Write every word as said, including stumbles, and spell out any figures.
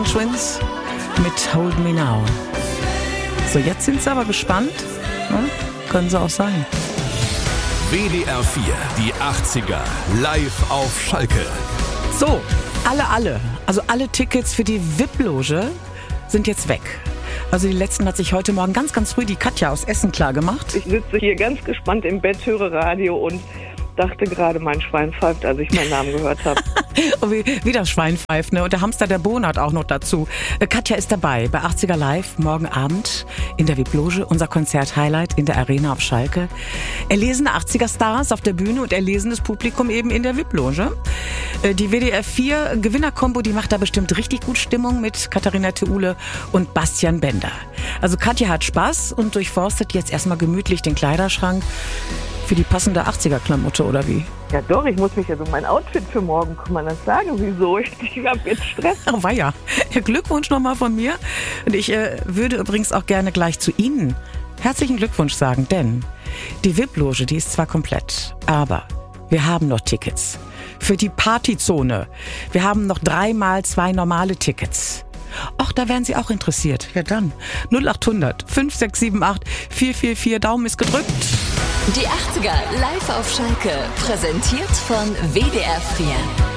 Twins mit Hold Me Now. So, jetzt sind sie aber gespannt. Ja, können sie auch sein. W D R vier, die achtziger, live auf Schalke. So, alle, alle, also alle Tickets für die V I P-Loge sind jetzt weg. Also die letzten hat sich heute Morgen ganz, ganz früh die Katja aus Essen klar gemacht. Ich sitze hier ganz gespannt im Bett, höre Radio und dachte gerade, mein Schwein pfeift, als ich meinen Namen gehört habe. Oh, wie, wie das Schwein pfeift, ne? Und der Hamster, der Bonat auch noch dazu. Äh, Katja ist dabei bei achtziger Live, morgen Abend in der V I P-Loge, unser Konzert-Highlight in der Arena auf Schalke. Erlesene achtziger-Stars auf der Bühne und erlesenes Publikum eben in der V I P-Loge. Äh, die W D R vier Gewinner-Kombo, die macht da bestimmt richtig gut Stimmung mit Katharina Theule und Bastian Bender. Also Katja hat Spaß und durchforstet jetzt erstmal gemütlich den Kleiderschrank für die passende achtziger-Klamotte, oder wie? Ja doch, ich muss mich jetzt um mein Outfit für morgen kümmern. Das sagen, wieso? Ich, ich habe jetzt Stress. Oh weia. Ja, Glückwunsch nochmal von mir. Und ich äh, würde übrigens auch gerne gleich zu Ihnen herzlichen Glückwunsch sagen, denn die V I P-Loge, die ist zwar komplett, aber wir haben noch Tickets für die Partyzone. Wir haben noch dreimal zwei normale Tickets. Ach, da wären Sie auch interessiert. Ja dann, null acht hundert fünf sechs sieben acht vier vier vier, Daumen ist gedrückt. Die achtziger live auf Schalke, präsentiert von W D R vier.